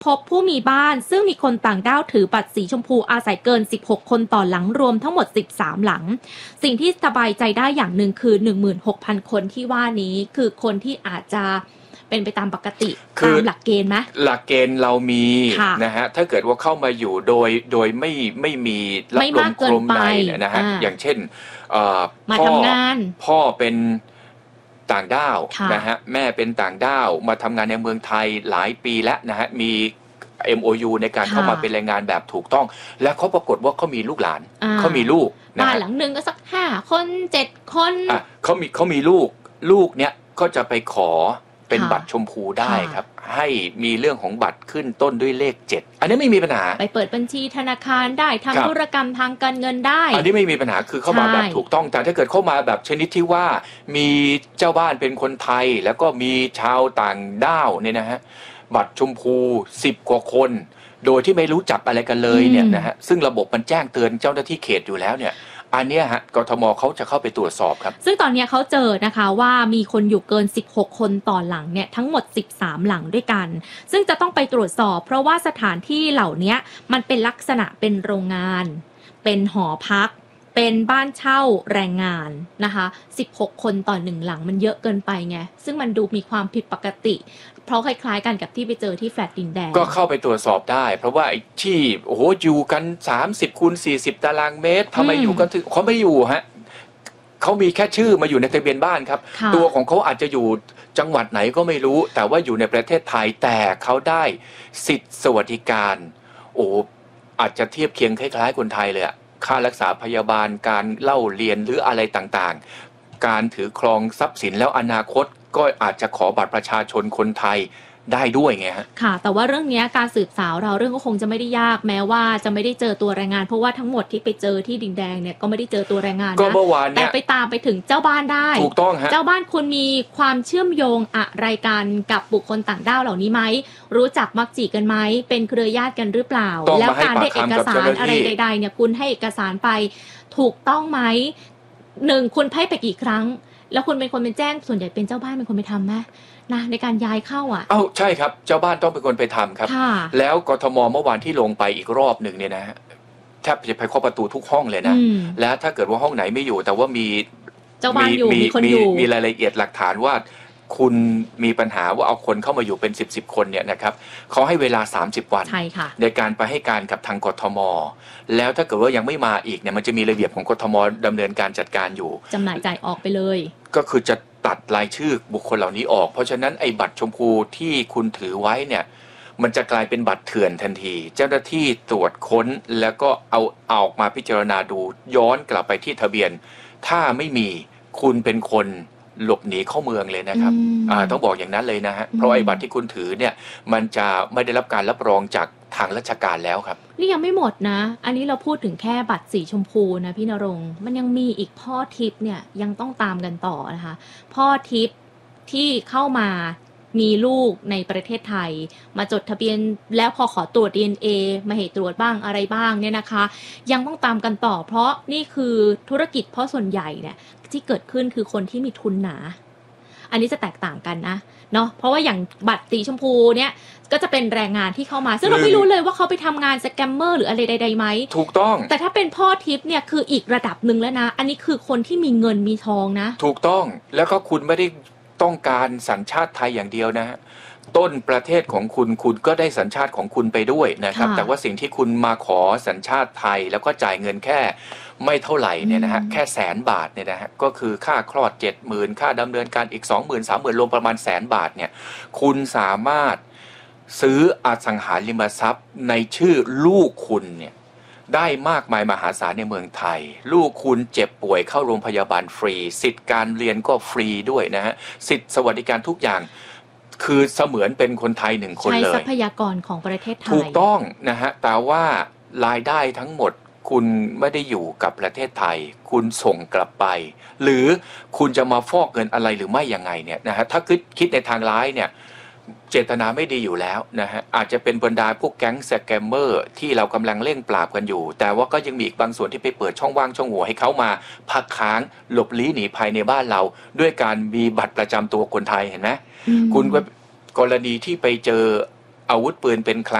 พบผู้มีบ้านซึ่งมีคนต่างด้าวถือบัตรสีชมพูอาศัยเกิน16คนต่อหลังรวมทั้งหมด13หลังสิ่งที่สบายใจได้อย่างหนึ่งคือ 16,000 คนที่ว่านี้คือคนที่อาจจะเป็นไปตามปกติตามหลักเกณฑ์ไหมหลักเกณฑ์เรามีนะฮะถ้าเกิดว่าเข้ามาอยู่โดยไม่มีรับรองโครมในนะฮะอย่างเช่นมาทำงานพ่อเป็นต่างด้าวนะฮะแม่เป็นต่างด้าวมาทำงานในเมืองไทยหลายปีแล้วนะฮะมี MOU ในการเข้ามาเป็นแรงงานแบบถูกต้องและเขาปรากฏว่าเขามีลูกหลานเขามีลูกบ้านหลังนึงก็สัก5คน7คนเขามีลูกเนี้ยก็จะไปขอเป็นบัตรชมพูได้ครับให้มีเรื่องของบัตรขึ้นต้นด้วยเลข7อันนี้ไม่มีปัญหาไปเปิดบัญชีธนาคารได้ทำธุรกรรมทางการเงินได้อันนี้ไม่มีปัญหาคือเข้ามาแบบถูกต้องแต่ถ้าเกิดเข้ามาแบบชนิดที่ว่ามีเจ้าบ้านเป็นคนไทยแล้วก็มีชาวต่างด้าวเนี่ยนะฮะบัตรชมพู10กว่าคนโดยที่ไม่รู้จักอะไรกันเลยเนี่ยนะฮะซึ่งระบบมันแจ้งเตือนเจ้าหน้าที่เขตอยู่แล้วเนี่ยอันนี้ฮะกทมเขาจะเข้าไปตรวจสอบครับซึ่งตอนนี้เขาเจอนะคะว่ามีคนอยู่เกิน16คนต่อหลังเนี่ยทั้งหมด13หลังด้วยกันซึ่งจะต้องไปตรวจสอบเพราะว่าสถานที่เหล่านี้มันเป็นลักษณะเป็นโรงงานเป็นหอพักเป็นบ้านเช่าแรงงานนะคะ16คนต่อ1หลังมันเยอะเกินไปไงซึ่งมันดูมีความผิดปกติเพราะคล้ายๆกันกับที่ไปเจอที่แฟลตดินแดงก็เข้าไปตรวจสอบได้เพราะว่าไอ้ที่โอ้โหอยู่กัน30คูณ40ตารางเมตรทำไมอยู่กันถึงเขาไม่อยู่ฮะเขามีแค่ชื่อมาอยู่ในทะเบียนบ้านครับตัวของเขาอาจจะอยู่จังหวัดไหนก็ไม่รู้แต่ว่าอยู่ในประเทศไทยแต่เขาได้สิทธิสวัสดิการโอ้อาจจะเทียบเคียงคล้ายๆคนไทยเลยอะค่ารักษาพยาบาลการเล่าเรียนหรืออะไรต่างๆการถือครองทรัพย์สินแล้วอนาคตก็อาจจะขอบัตรประชาชนคนไทยได้ด้วยไงฮะค่ะแต่ว่าเรื่องนี้การสืบสาวเราเรื่องก็คงจะไม่ได้ยากแม้ว่าจะไม่ได้เจอตัวแรงงานเพราะว่าทั้งหมดที่ไปเจอที่ดินแดงเนี่ยก็ไม่ได้เจอตัวแรงงานนะก็เมื่อวานแต่ไปตามไปถึงเจ้าบ้านได้ถูกต้องฮะเจ้าบ้านคุณมีความเชื่อมโยงอะไรกันกับบุคคลต่างด้าวเหล่านี้ไหมรู้จักมักจีกันไหมเป็นเครือญาติกันหรือเปล่าแล้วการได้เอกสารอะไรใดๆเนี่ยคุณให้เอกสารไปถูกต้องไหม1คุณให้ไปกี่ครั้งแล้วคุณเป็นคนเป็นแจ้งส่วนใหญ่เป็นเจ้าบ้านเป็นคนไปทำไหมนะในการย้ายเข้าใช่ครับเจ้าบ้านต้องเป็นคนไปทำครับแล้วกทมเมื่อวานที่ลงไปอีกรอบหนึ่งเนี่ยนะแทบจะไปเคาะประตูทุกห้องเลยนะแล้วถ้าเกิดว่าห้องไหนไม่อยู่แต่ว่ามีเจ้าบ้านอยู่มีคนอยู่มีรายละเอียดหลักฐานว่าคุณมีปัญหาว่าเอาคนเข้ามาอยู่เป็น10คนเนี่ยนะครับเขาให้เวลา30วันในการไปให้การกับทางกทมแล้วถ้าเกิดว่ายังไม่มาอีกเนี่ยมันจะมีระเบียบของกทมดำเนินการจัดการอยู่จำหน่ายจ่ายออกไปเลยก็คือจะตัดรายชื่อบุคคลเหล่านี้ออกเพราะฉะนั้นไอ้บัตรชมพูที่คุณถือไว้เนี่ยมันจะกลายเป็นบัตรเถื่อนทันทีเจ้าหน้าที่ตรวจค้นแล้วก็เอาออกมาพิจารณาดูย้อนกลับไปที่ทะเบียนถ้าไม่มีคุณเป็นคนหลบหนีเข้าเมืองเลยนะครับต้องบอกอย่างนั้นเลยนะฮะเพราะไอ้บัตรที่คุณถือเนี่ยมันจะไม่ได้รับการรับรองจากทางราชการแล้วครับนี่ยังไม่หมดนะอันนี้เราพูดถึงแค่บัตรสีชมพูนะพี่ณรงค์มันยังมีอีกพ่อทิพย์เนี่ยยังต้องตามกันต่อนะคะพ่อทิพย์ที่เข้ามามีลูกในประเทศไทยมาจดทะเบียนแล้วพอขอตรวจ DNA มาให้ตรวจบ้างอะไรบ้างเนี่ยนะคะยังต้องตามกันต่อเพราะนี่คือธุรกิจเพราะส่วนใหญ่เนี่ยที่เกิดขึ้นคือคนที่มีทุนหนาอันนี้จะแตกต่างกันนะเนาะเพราะว่าอย่างบัตรสีชมพูเนี่ยก็จะเป็นแรงงานที่เข้ามาซึ่งเราไม่รู้เลยว่าเขาไปทำงานสแกมเมอร์หรืออะไรใดๆไหมถูกต้องแต่ถ้าเป็นพ่อทิพย์เนี่ยคืออีกระดับหนึ่งแล้วนะอันนี้คือคนที่มีเงินมีทองนะถูกต้องแล้วก็คุณไม่ได้ต้องการสัญชาติไทยอย่างเดียวนะฮะต้นประเทศของคุณก็ได้สัญชาติของคุณไปด้วยนะครับแต่ว่าสิ่งที่คุณมาขอสัญชาติไทยแล้วก็จ่ายเงินแค่ไม่เท่าไหร่เนี่ยนะฮะแค่100,000 บาทเนี่ยนะฮะก็คือค่าคลอด 70,000 ค่าดำเนินการอีก 20,000 30,000 รวมประมาณ100,000 บาทเนี่ยคุณสามารถซื้ออสังหาริมทรัพย์ในชื่อลูกคุณเนี่ยได้มากมายมหาศาลในเมืองไทยลูกคุณเจ็บป่วยเข้าโรงพยาบาลฟรีสิทธิการเรียนก็ฟรีด้วยนะฮะสิทธิสวัสดิการทุกอย่างคือเสมือนเป็นคนไทย1คนเลยใช้ทรัพยากรของประเทศไทยถูกต้องนะฮะแต่ว่ารายได้ทั้งหมดคุณไม่ได้อยู่กับประเทศไทยคุณส่งกลับไปหรือคุณจะมาฟอกเงินอะไรหรือไม่ยังไงเนี่ยนะฮะถ้าคิดในทางร้ายเนี่ยเจตนาไม่ดีอยู่แล้วนะฮะอาจจะเป็นบรรดาพวกแก๊งสแกมเมอร์ที่เรากำลังเร่งปราบกันอยู่แต่ว่าก็ยังมีอีกบางส่วนที่ไปเปิดช่องว่างช่องโหว่ให้เขามาพักค้างหลบลี้หนีภัยในบ้านเราด้วยการมีบัตรประจำตัวคนไทยเห็นไหมคุณกรณีที่ไปเจออาวุธปืนเป็นคลัง